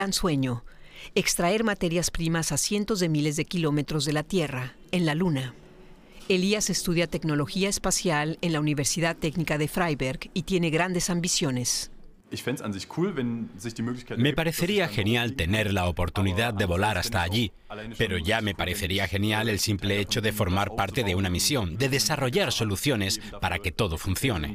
gran sueño: extraer materias primas a cientos de miles de kilómetros de la Tierra, en la Luna. Elías estudia tecnología espacial en la Universidad Técnica de Freiberg y tiene grandes ambiciones. Me parecería genial tener la oportunidad de volar hasta allí, pero ya me parecería genial el simple hecho de formar parte de una misión, de desarrollar soluciones para que todo funcione.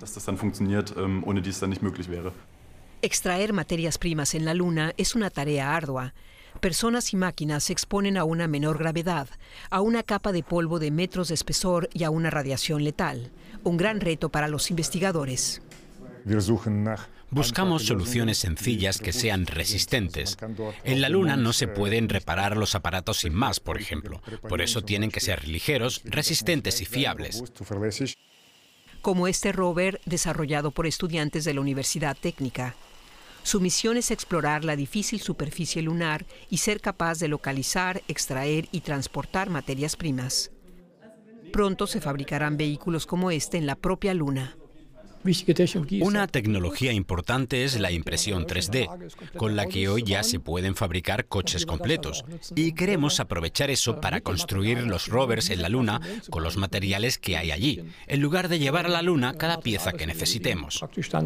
Extraer materias primas en la Luna es una tarea ardua. Personas y máquinas se exponen a una menor gravedad, a una capa de polvo de metros de espesor y a una radiación letal. Un gran reto para los investigadores. Buscamos soluciones sencillas que sean resistentes. En la Luna no se pueden reparar los aparatos sin más, por ejemplo. Por eso tienen que ser ligeros, resistentes y fiables. Como este rover desarrollado por estudiantes de la Universidad Técnica. Su misión es explorar la difícil superficie lunar y ser capaz de localizar, extraer y transportar materias primas. Pronto se fabricarán vehículos como este en la propia Luna. Una tecnología importante es la impresión 3D, con la que hoy ya se pueden fabricar coches completos. Y queremos aprovechar eso para construir los rovers en la Luna con los materiales que hay allí, en lugar de llevar a la Luna cada pieza que necesitemos.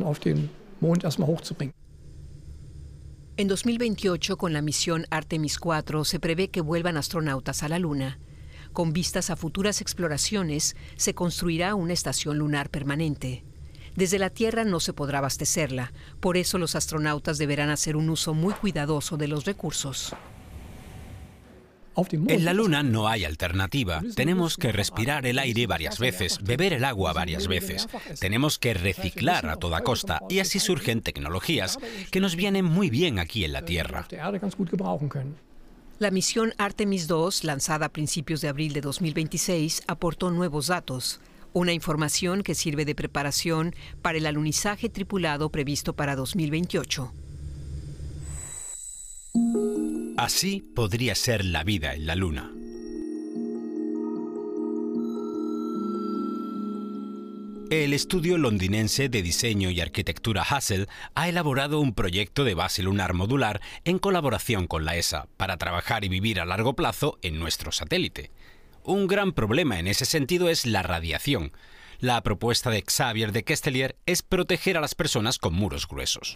En 2028, con la misión Artemis 4, se prevé que vuelvan astronautas a la Luna. Con vistas a futuras exploraciones, se construirá una estación lunar permanente. Desde la Tierra no se podrá abastecerla, por eso los astronautas deberán hacer un uso muy cuidadoso de los recursos. En la Luna no hay alternativa. Tenemos que respirar el aire varias veces, beber el agua varias veces. Tenemos que reciclar a toda costa y así surgen tecnologías que nos vienen muy bien aquí en la Tierra. La misión Artemis 2, lanzada a principios de abril de 2026, aportó nuevos datos. Una información que sirve de preparación para el alunizaje tripulado previsto para 2028. Así podría ser la vida en la Luna. El estudio londinense de diseño y arquitectura Hassell ha elaborado un proyecto de base lunar modular en colaboración con la ESA para trabajar y vivir a largo plazo en nuestro satélite. Un gran problema en ese sentido es la radiación. La propuesta de Xavier de Kestelier es proteger a las personas con muros gruesos.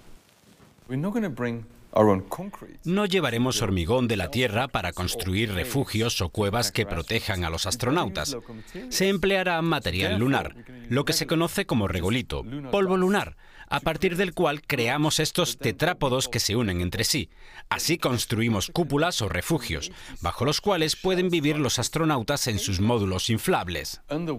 No llevaremos hormigón de la Tierra para construir refugios o cuevas que protejan a los astronautas. Se empleará material lunar, lo que se conoce como regolito, polvo lunar, a partir del cual creamos estos tetrápodos que se unen entre sí. Así construimos cúpulas o refugios, bajo los cuales pueden vivir los astronautas en sus módulos inflables.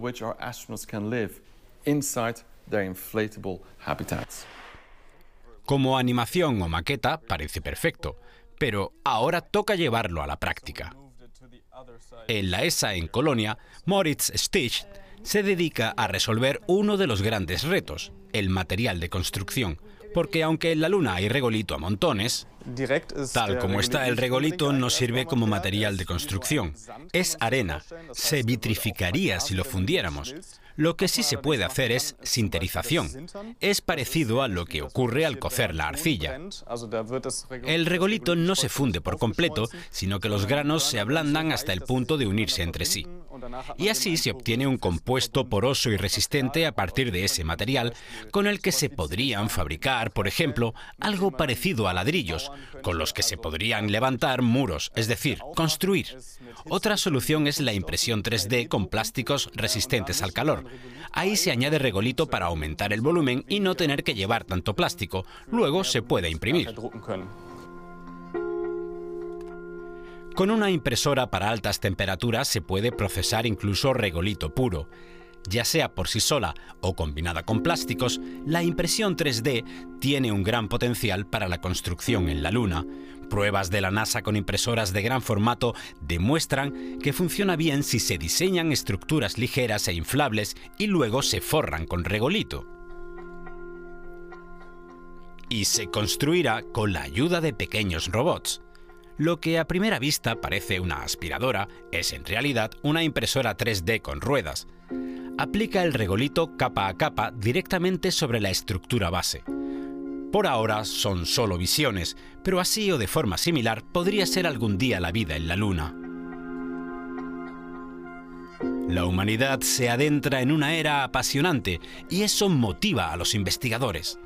Como animación o maqueta parece perfecto, pero ahora toca llevarlo a la práctica. En la ESA en Colonia, Moritz Stich se dedica a resolver uno de los grandes retos, el material de construcción, porque aunque en la Luna hay regolito a montones, tal como está el regolito no sirve como material de construcción. Es arena, se vitrificaría si lo fundiéramos. Lo que sí se puede hacer es sinterización. Es parecido a lo que ocurre al cocer la arcilla. El regolito no se funde por completo, sino que los granos se ablandan hasta el punto de unirse entre sí. Y así se obtiene un compuesto poroso y resistente a partir de ese material, con el que se podrían fabricar, por ejemplo, algo parecido a ladrillos, con los que se podrían levantar muros, es decir, construir. Otra solución es la impresión 3D con plásticos resistentes al calor. Ahí se añade regolito para aumentar el volumen y no tener que llevar tanto plástico. Luego se puede imprimir. Con una impresora para altas temperaturas se puede procesar incluso regolito puro. Ya sea por sí sola o combinada con plásticos, la impresión 3D tiene un gran potencial para la construcción en la Luna. Pruebas de la NASA con impresoras de gran formato demuestran que funciona bien si se diseñan estructuras ligeras e inflables y luego se forran con regolito. Y se construirá con la ayuda de pequeños robots. Lo que a primera vista parece una aspiradora es en realidad una impresora 3D con ruedas. Aplica el regolito capa a capa directamente sobre la estructura base. Por ahora son solo visiones, pero así o de forma similar podría ser algún día la vida en la Luna. La humanidad se adentra en una era apasionante y eso motiva a los investigadores.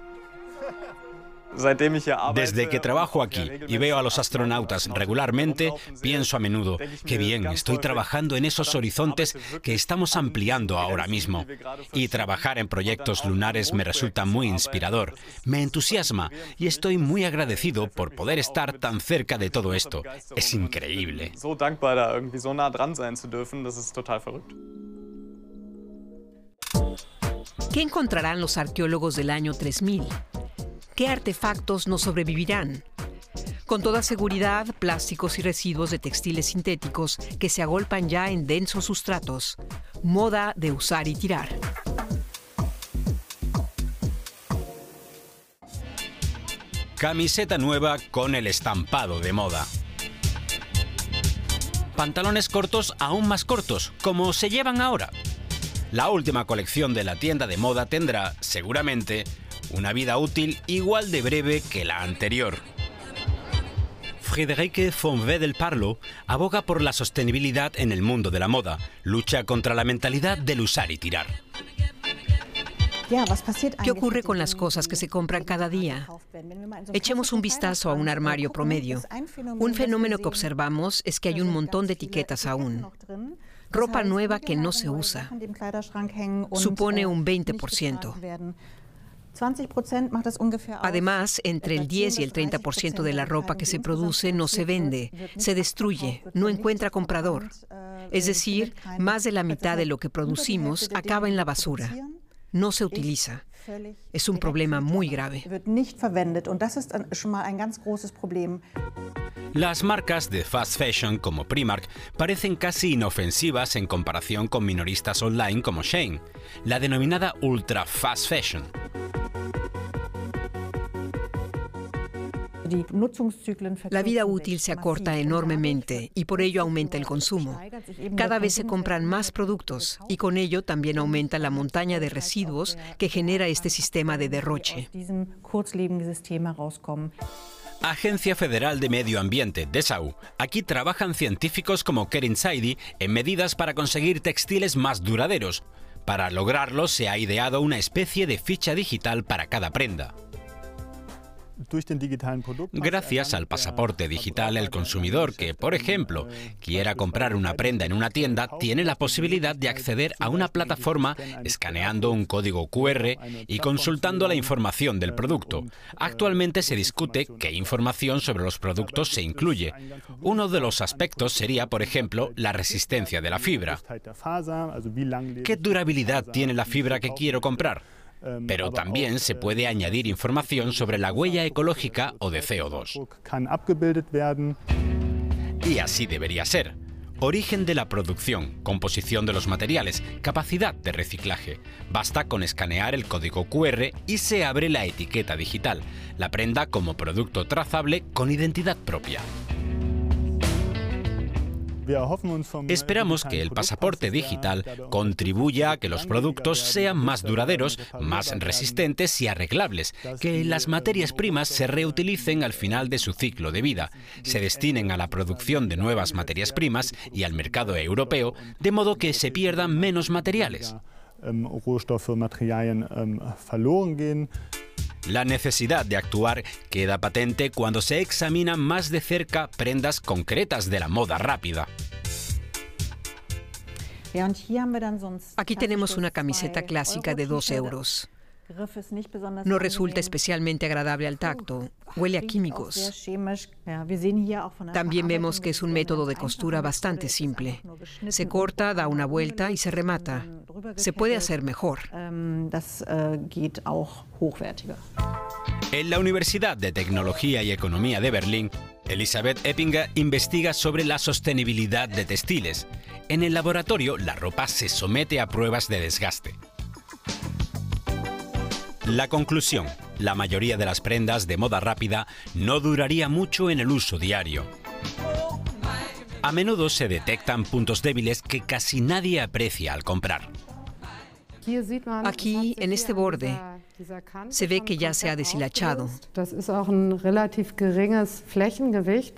Desde que trabajo aquí y veo a los astronautas regularmente, pienso a menudo, qué bien, estoy trabajando en esos horizontes que estamos ampliando ahora mismo. Y trabajar en proyectos lunares me resulta muy inspirador, me entusiasma y estoy muy agradecido por poder estar tan cerca de todo esto. Es increíble. ¿Qué encontrarán los arqueólogos del año 3000? ¿Qué artefactos nos sobrevivirán? Con toda seguridad, plásticos y residuos de textiles sintéticos que se agolpan ya en densos sustratos. Moda de usar y tirar. Camiseta nueva con el estampado de moda. Pantalones cortos aún más cortos, como se llevan ahora. La última colección de la tienda de moda tendrá, seguramente, una vida útil igual de breve que la anterior. Friederike von Wedel-Parlow aboga por la sostenibilidad en el mundo de la moda, lucha contra la mentalidad del usar y tirar. ¿Qué ocurre con las cosas que se compran cada día? Echemos un vistazo a un armario promedio. Un fenómeno que observamos es que hay un montón de etiquetas aún. Ropa nueva que no se usa. Supone un 20%. Además, entre el 10 y el 30% de la ropa que se produce no se vende, se destruye, no encuentra comprador. Es decir, más de la mitad de lo que producimos acaba en la basura. No se utiliza. Es un problema muy grave. Las marcas de fast fashion como Primark parecen casi inofensivas en comparación con minoristas online como Shein, la denominada ultra fast fashion. La vida útil se acorta enormemente y por ello aumenta el consumo. Cada vez se compran más productos y con ello también aumenta la montaña de residuos que genera este sistema de derroche. Agencia Federal de Medio Ambiente, DESAU. Aquí trabajan científicos como Kerin Saidi en medidas para conseguir textiles más duraderos. Para lograrlo se ha ideado una especie de ficha digital para cada prenda. Gracias al pasaporte digital, el consumidor que, por ejemplo, quiera comprar una prenda en una tienda, tiene la posibilidad de acceder a una plataforma escaneando un código QR y consultando la información del producto. Actualmente se discute qué información sobre los productos se incluye. Uno de los aspectos sería, por ejemplo, la resistencia de la fibra. ¿Qué durabilidad tiene la fibra que quiero comprar? Pero también se puede añadir información sobre la huella ecológica o de CO2. Y así debería ser. Origen de la producción, composición de los materiales, capacidad de reciclaje. Basta con escanear el código QR y se abre la etiqueta digital, la prenda como producto trazable con identidad propia. Esperamos que el pasaporte digital contribuya a que los productos sean más duraderos, más resistentes y arreglables, que las materias primas se reutilicen al final de su ciclo de vida, se destinen a la producción de nuevas materias primas y al mercado europeo, de modo que se pierdan menos materiales. La necesidad de actuar queda patente cuando se examinan más de cerca prendas concretas de la moda rápida. Aquí tenemos una camiseta clásica de 2 euros. No resulta especialmente agradable al tacto, huele a químicos. También vemos que es un método de costura bastante simple. Se corta, da una vuelta y se remata. Se puede hacer mejor. En la Universidad de Tecnología y Economía de Berlín, Elisabeth Eppinger investiga sobre la sostenibilidad de textiles. En el laboratorio, la ropa se somete a pruebas de desgaste. La conclusión: la mayoría de las prendas de moda rápida no duraría mucho en el uso diario. A menudo se detectan puntos débiles que casi nadie aprecia al comprar. Aquí, en este borde, Se ve que ya se ha deshilachado. Das ist auch ein relativ geringes Flächengewicht